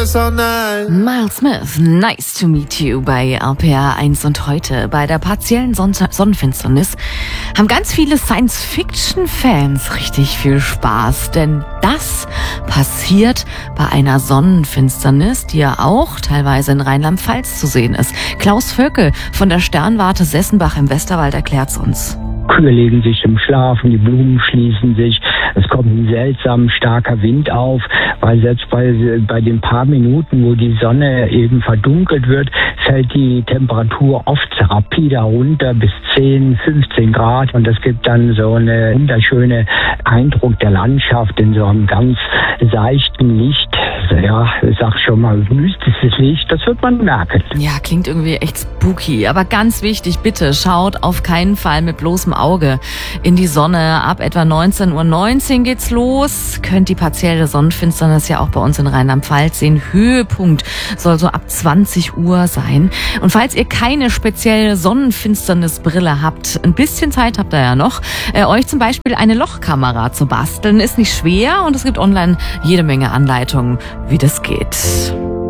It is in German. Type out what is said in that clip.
us all night. Miles Smith, Nice to Meet You bei RPR 1 und heute bei der partiellen Sonnenfinsternis haben ganz viele Science-Fiction-Fans richtig viel Spaß, denn das passiert bei einer Sonnenfinsternis, die ja auch teilweise in Rheinland-Pfalz zu sehen ist. Klaus Völkel von der Sternwarte Sessenbach im Westerwald erklärt's uns. Kühe legen sich im Schlaf und die Blumen schließen sich. Es kommt ein seltsam starker Wind auf, weil selbst bei den paar Minuten, wo die Sonne eben verdunkelt wird, fällt die Temperatur oft rapide runter bis 10, 15 Grad. Und das gibt dann so eine wunderschöne Eindruck der Landschaft in so einem ganz seichten Licht. Ja, ich sag schon mal, mystisches Licht, das wird man merken. Ja, klingt irgendwie echt spooky, aber ganz wichtig, bitte schaut auf keinen Fall mit bloßem Auge in die Sonne. Ab etwa 19:19 Uhr geht's los. Könnt die partielle Sonnenfinsternis ja auch bei uns in Rheinland-Pfalz sehen. Höhepunkt soll so ab 20 Uhr sein. Und falls ihr keine spezielle Sonnenfinsternisbrille habt, ein bisschen Zeit habt ihr ja noch, euch zum Beispiel eine Lochkamera zu basteln, ist nicht schwer und es gibt online jede Menge Anleitungen, wie das geht.